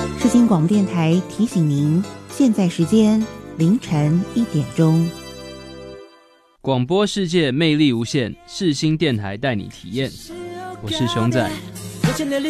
世新广播电台提醒您，现在时间凌晨1点钟。 广播世界魅力无限，世新电台带你体验。我是熊仔。